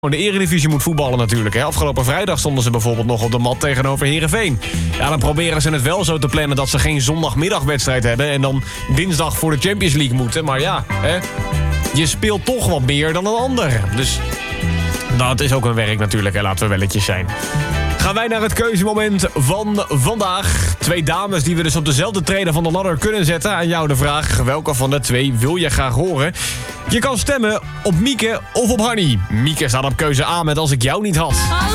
de Eredivisie moet voetballen natuurlijk. Hè. Afgelopen vrijdag stonden ze bijvoorbeeld nog op de mat tegenover Heerenveen. Ja, dan proberen ze het wel zo te plannen dat ze geen zondagmiddagwedstrijd hebben en dan dinsdag voor de Champions League moeten. Maar ja, hè, je speelt toch wat meer dan een ander. Dus dat is ook een werk natuurlijk, hè. Laten we welletjes zijn. Gaan wij naar het keuzemoment van vandaag. 2 dames die we dus op dezelfde treden van de ladder kunnen zetten. Aan jou de vraag, welke van de 2 wil je graag horen? Je kan stemmen op Mieke of op Hanny. Mieke staat op keuze A met Als ik jou niet had.